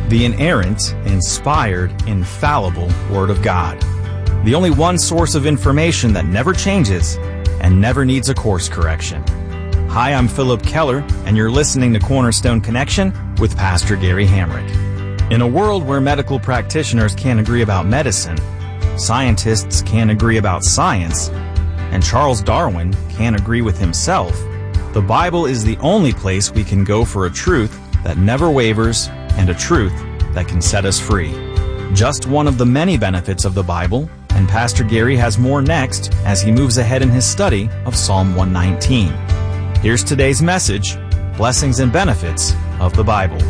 the inerrant, inspired, infallible Word of God. The only one source of information that never changes and never needs a course correction. Hi, I'm Philip Keller, and you're listening to Cornerstone Connection with Pastor Gary Hamrick. In a world where medical practitioners can't agree about medicine, scientists can't agree about science, and Charles Darwin can't agree with himself, the Bible is the only place we can go for a truth that never wavers and a truth that can set us free. Just one of the many benefits of the Bible, and Pastor Gary has more next as he moves ahead in his study of Psalm 119. Here's today's message, Blessings and Benefits of the Bible.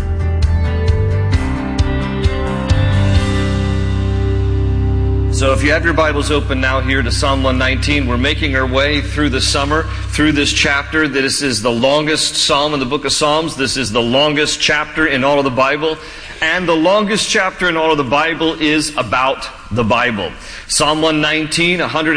So if you have your Bibles open now here to Psalm 119, we're making our way through the summer, through this chapter. This is the longest psalm in the book of Psalms. This is the longest chapter in all of the Bible. And the longest chapter in all of the Bible is about the Bible. Psalm 119,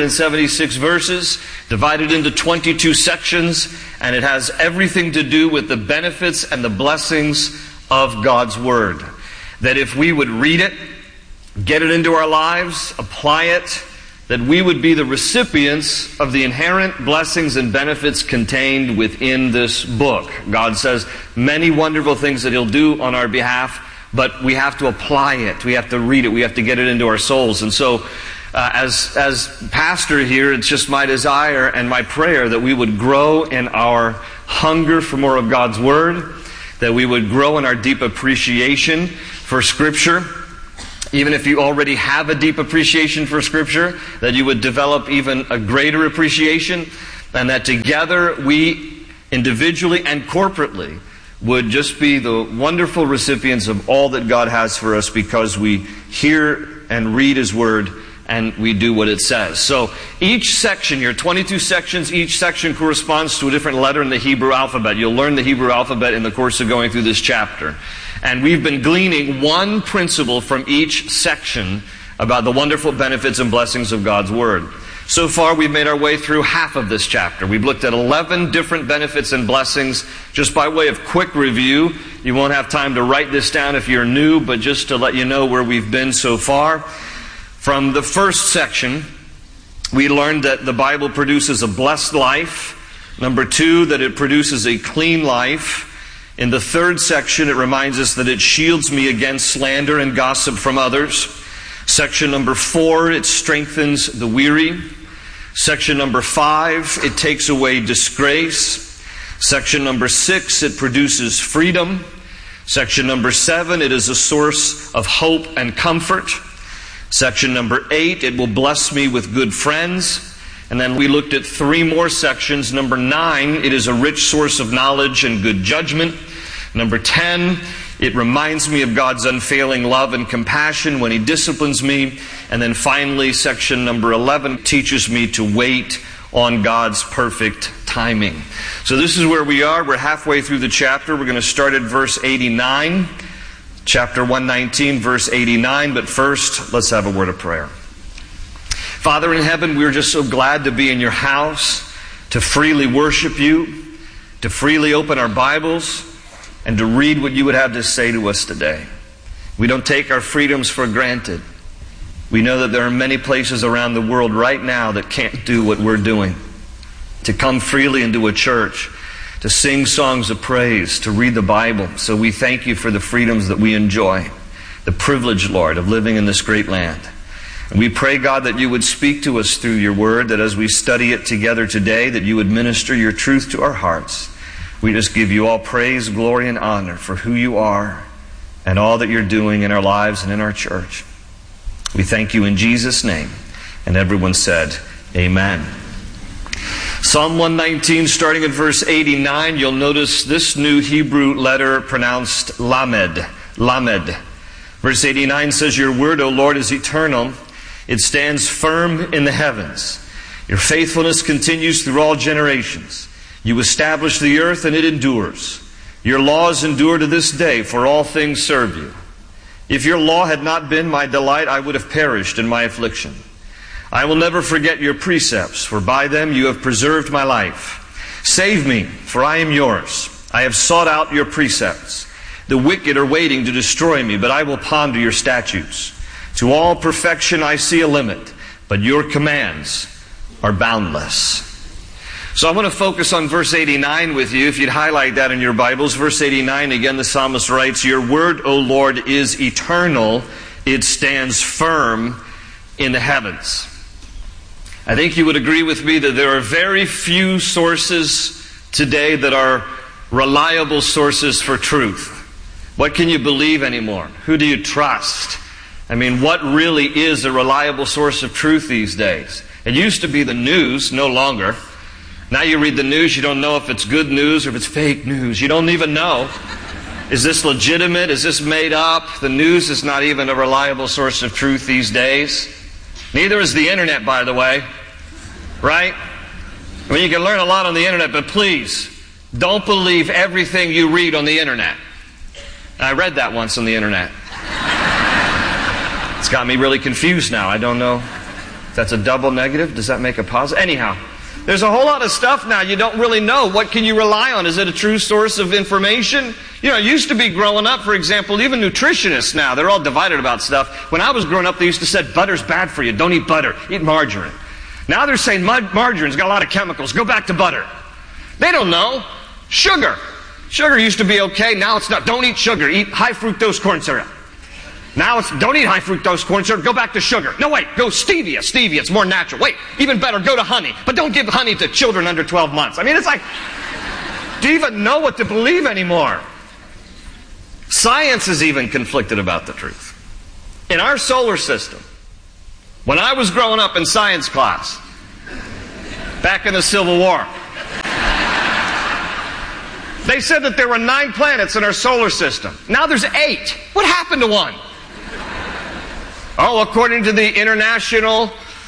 176 verses, divided into 22 sections, and it has everything to do with the benefits and the blessings of God's Word. That if we would read it, get it into our lives, apply it, that we would be the recipients of the inherent blessings and benefits contained within this book. God says many wonderful things that He'll do on our behalf, but we have to apply it. We have to read it. We have to get it into our souls. And so, as pastor here, it's just my desire and my prayer that we would grow in our hunger for more of God's Word, that we would grow in our deep appreciation for Scripture. Even if you already have a deep appreciation for Scripture, that you would develop even a greater appreciation, and that together we, individually and corporately, would just be the wonderful recipients of all that God has for us because we hear and read His Word and we do what it says. So each section here, 22 sections, each section corresponds to a different letter in the Hebrew alphabet. You'll learn the Hebrew alphabet in the course of going through this chapter. And we've been gleaning one principle from each section about the wonderful benefits and blessings of God's Word. So far, we've made our way through half of this chapter. We've looked at 11 different benefits and blessings. Just by way of quick review, you won't have time to write this down if you're new, but just to let you know where we've been so far. From the first section, we learned that the Bible produces a blessed life. Number 2, that it produces a clean life. In the third section, it reminds us that it shields me against slander and gossip from others. Section number 4, it strengthens the weary. Section number 5, it takes away disgrace. Section number 6, it produces freedom. Section number 7, it is a source of hope and comfort. Section number 8, it will bless me with good friends. And then we looked at 3 more sections. Number 9, it is a rich source of knowledge and good judgment. Number 10, it reminds me of God's unfailing love and compassion when He disciplines me. And then finally, section number 11 teaches me to wait on God's perfect timing. So this is where we are. We're halfway through the chapter. We're going to start at verse 89. Chapter 119, verse 89. But first, let's have a word of prayer. Father in heaven, we're just so glad to be in your house, to freely worship you, to freely open our Bibles, and to read what you would have to say to us today. We don't take our freedoms for granted. We know that there are many places around the world right now that can't do what we're doing. To come freely into a church, to sing songs of praise, to read the Bible. So we thank you for the freedoms that we enjoy, the privilege, Lord, of living in this great land. And we pray, God, that you would speak to us through your word, that as we study it together today, that you would minister your truth to our hearts. We just give you all praise, glory, and honor for who you are and all that you're doing in our lives and in our church. We thank you in Jesus' name. And everyone said, Amen. Psalm 119, starting at verse 89, you'll notice this new Hebrew letter pronounced Lamed. Lamed. Verse 89 says, Your word, O Lord, is eternal. It stands firm in the heavens. Your faithfulness continues through all generations. You establish the earth and it endures. Your laws endure to this day, for all things serve you. If your law had not been my delight, I would have perished in my affliction. I will never forget your precepts, for by them you have preserved my life. Save me, for I am yours. I have sought out your precepts. The wicked are waiting to destroy me, but I will ponder your statutes. To all perfection I see a limit, but your commands are boundless. So I want to focus on verse 89 with you. If you'd highlight that in your Bibles. Verse 89, again the psalmist writes, Your word, O Lord, is eternal. It stands firm in the heavens. I think you would agree with me that there are very few sources today that are reliable sources for truth. What can you believe anymore? Who do you trust? I mean, what really is a reliable source of truth these days? It used to be the news, no longer. Now you read the news, you don't know if it's good news or if it's fake news. You don't even know. Is this legitimate? Is this made up? The news is not even a reliable source of truth these days. Neither is the internet, by the way. Right? I mean, you can learn a lot on the internet, but please, don't believe everything you read on the internet. I read that once on the internet. It's got me really confused now. I don't know if that's a double negative. Does that make a positive? Anyhow, there's a whole lot of stuff now you don't really know. What can you rely on? Is it a true source of information? You know, it used to be growing up, for example, even nutritionists now, they're all divided about stuff. When I was growing up, they used to say, butter's bad for you. Don't eat butter. Eat margarine. Now they're saying margarine's got a lot of chemicals. Go back to butter. They don't know. Sugar. Sugar used to be okay. Now it's not. Don't eat sugar. Eat high fructose corn syrup. Now it's don't eat high fructose corn syrup. Go back to sugar. No, wait. Go stevia. Stevia. It's more natural. Wait. Even better. Go to honey. But don't give honey to children under 12 months. I mean, it's like, do you even know what to believe anymore? Science is even conflicted about the truth. In our solar system, when I was growing up in science class, back in the Civil War, they said that there were 9 planets in our solar system. Now there's 8. What happened to one? Oh, according to the International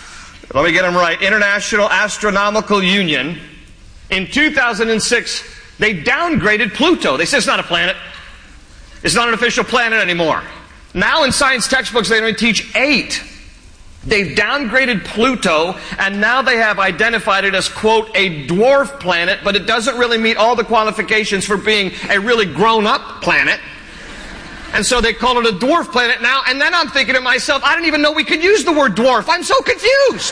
Astronomical Union, in 2006, they downgraded Pluto. They said it's not a planet. It's not an official planet anymore. Now in science textbooks, they only teach 8. They've downgraded Pluto, and now they have identified it as, quote, a dwarf planet, but it doesn't really meet all the qualifications for being a really grown-up planet. And so they call it a dwarf planet now, and then I'm thinking to myself, I didn't even know we could use the word dwarf. I'm so confused.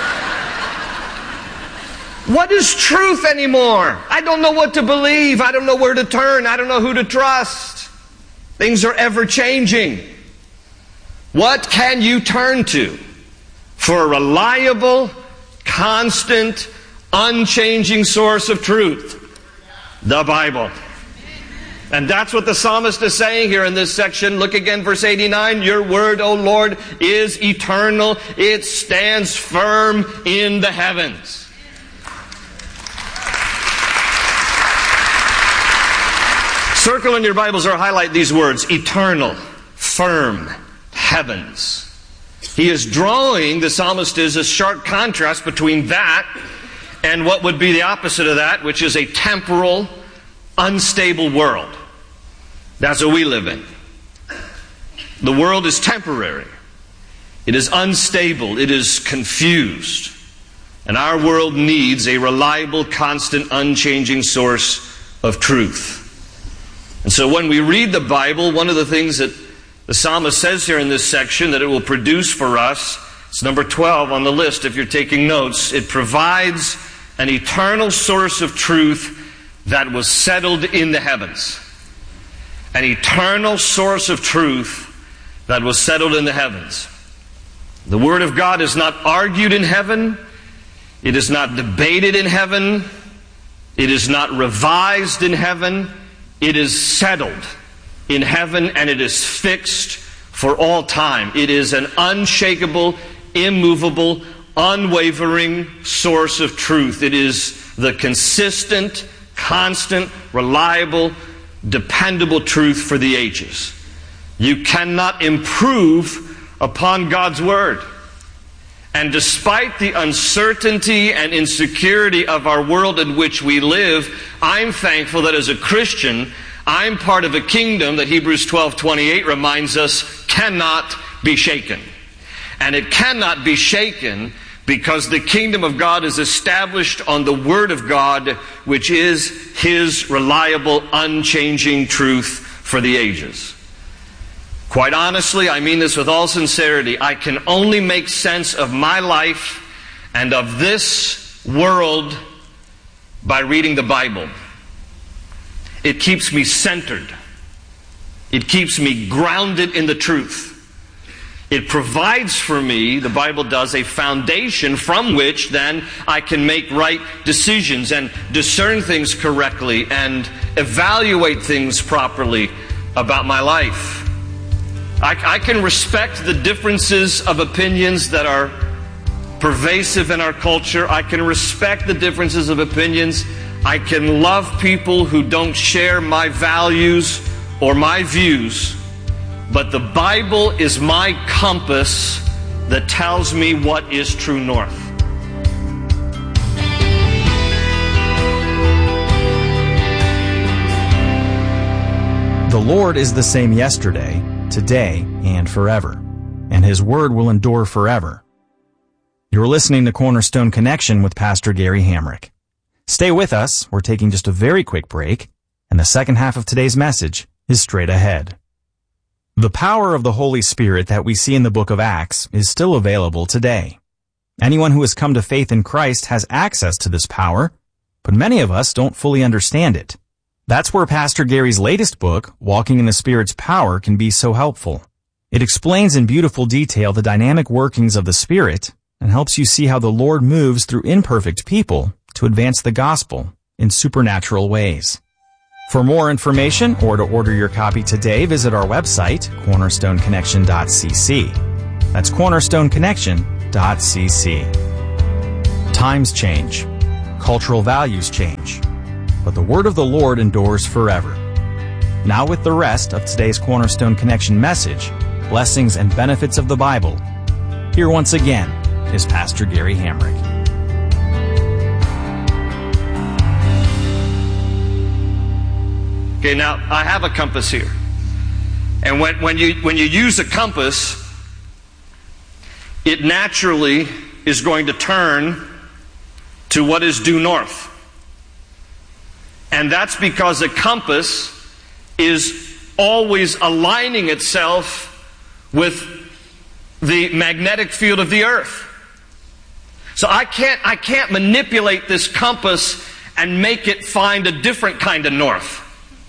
What is truth anymore? I don't know what to believe. I don't know where to turn. I don't know who to trust. Things are ever changing. What can you turn to for a reliable, constant, unchanging source of truth? The Bible. And that's what the psalmist is saying here in this section. Look again, verse 89. Your word, O Lord, is eternal. It stands firm in the heavens. Circle in your Bibles or highlight these words. Eternal, firm, heavens. He is drawing, the psalmist is, a sharp contrast between that and what would be the opposite of that, which is a temporal, unstable world. That's what we live in. The world is temporary. It is unstable. It is confused. And our world needs a reliable, constant, unchanging source of truth. And so when we read the Bible, one of the things that the psalmist says here in this section that it will produce for us, it's number 12 on the list if you're taking notes. It provides an eternal source of truth that was settled in the heavens. An eternal source of truth that was settled in the heavens. The Word of God is not argued in heaven. It is not debated in heaven. It is not revised in heaven. It is settled in heaven, and it is fixed for all time. It is an unshakable, immovable, unwavering source of truth. It is the consistent, constant, reliable, dependable truth for the ages. You cannot improve upon God's Word. And despite the uncertainty and insecurity of our world in which we live, I'm thankful that as a Christian, I'm part of a kingdom that Hebrews 12:28 reminds us cannot be shaken. And it cannot be shaken because the kingdom of God is established on the Word of God, which is His reliable, unchanging truth for the ages. Quite honestly, I mean this with all sincerity, I can only make sense of my life and of this world by reading the Bible. It keeps me centered. It keeps me grounded in the truth. It provides for me, the Bible does, a foundation from which then I can make right decisions and discern things correctly and evaluate things properly about my life. I can respect the differences of opinions that are pervasive in our culture. I can respect the differences of opinions. I can love people who don't share my values or my views. But the Bible is my compass that tells me what is true north. The Lord is the same yesterday, today, and forever, and His Word will endure forever. You're listening to Cornerstone Connection with Pastor Gary Hamrick. Stay with us. We're taking just a very quick break, and the second half of today's message is straight ahead. The power of the Holy Spirit that we see in the book of Acts is still available today. Anyone who has come to faith in Christ has access to this power, but many of us don't fully understand it. That's where Pastor Gary's latest book, Walking in the Spirit's Power, can be so helpful. It explains in beautiful detail the dynamic workings of the Spirit and helps you see how the Lord moves through imperfect people to advance the gospel in supernatural ways. For more information or to order your copy today, visit our website, cornerstoneconnection.cc. That's cornerstoneconnection.cc. Times change. Cultural values change. But the word of the Lord endures forever. Now with the rest of today's Cornerstone Connection message, blessings and benefits of the Bible, here once again is Pastor Gary Hamrick. Okay, now I have a compass here. And when you use a compass, it naturally is going to turn to what is due north. And that's because a compass is always aligning itself with the magnetic field of the earth. So I can't manipulate this compass and make it find a different kind of north.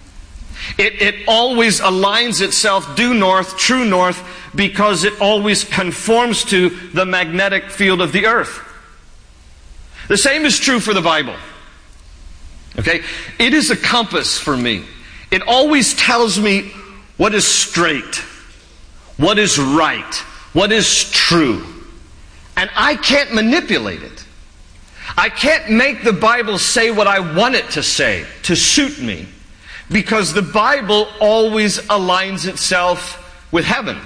It always aligns itself due north, true north, because it always conforms to the magnetic field of the earth. The same is true for the Bible. Okay? It is a compass for me. It always tells me what is straight, what is right, what is true. And I can't manipulate it. I can't make the Bible say what I want it to say, to suit me, because the Bible always aligns itself with heaven.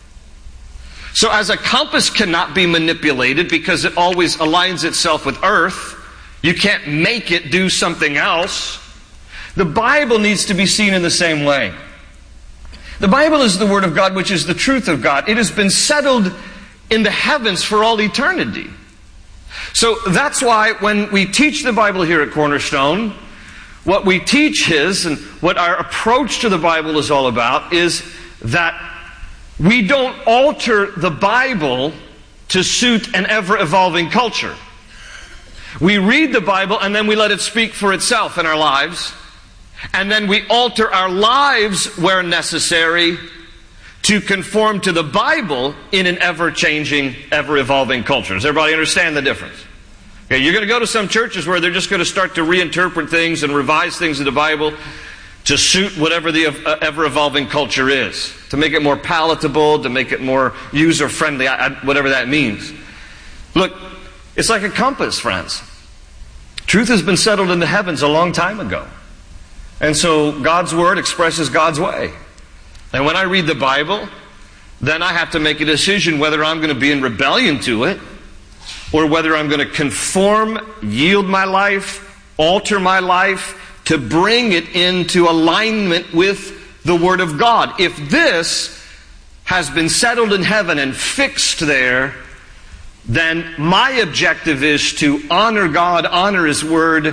So as a compass cannot be manipulated because it always aligns itself with earth, you can't make it do something else. The Bible needs to be seen in the same way. The Bible is the Word of God, which is the truth of God. It has been settled in the heavens for all eternity. So that's why when we teach the Bible here at Cornerstone, what we teach is, and what our approach to the Bible is all about, is that we don't alter the Bible to suit an ever-evolving culture. We read the Bible and then we let it speak for itself in our lives. And then we alter our lives where necessary to conform to the Bible in an ever-changing, ever-evolving culture. Does everybody understand the difference? Okay, you're going to go to some churches where they're just going to start to reinterpret things and revise things in the Bible to suit whatever the ever-evolving culture is. To make it more palatable, to make it more user-friendly, whatever that means. Look, it's like a compass, friends. Truth has been settled in the heavens a long time ago. And so God's Word expresses God's way. And when I read the Bible, then I have to make a decision whether I'm going to be in rebellion to it, or whether I'm going to conform, yield my life, alter my life, to bring it into alignment with the Word of God. If this has been settled in heaven and fixed there, then my objective is to honor God, honor His Word,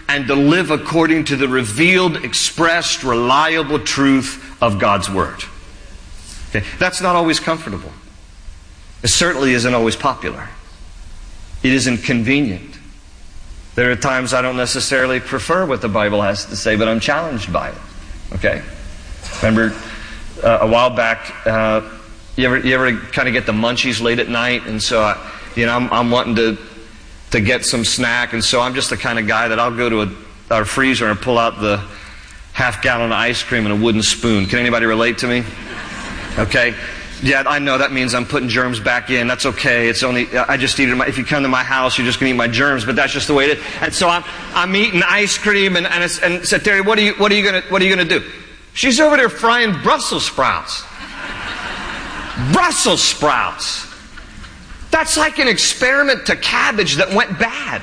and to live according to the revealed, expressed, reliable truth of God's Word. Okay? That's not always comfortable. It certainly isn't always popular. It isn't convenient. There are times I don't necessarily prefer what the Bible has to say, but I'm challenged by it. Okay? Remember a while back, you ever kind of get the munchies late at night, and so I'm wanting to get some snack, and so I'm just the kind of guy that I'll go to our freezer and pull out the half-gallon of ice cream and a wooden spoon. Can anybody relate to me? Okay? Yeah, I know that means I'm putting germs back in. That's okay. It's only, I just eat it. If you come to my house, you're just going to eat my germs, but that's just the way it is. And so I'm eating ice cream, and said, Terry, what are you gonna do? She's over there frying Brussels sprouts. Brussels sprouts. That's like an experiment to cabbage that went bad.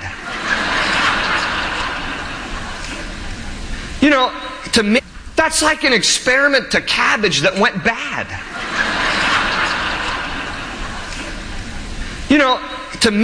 To me, that's like an experiment to cabbage that went bad. To me,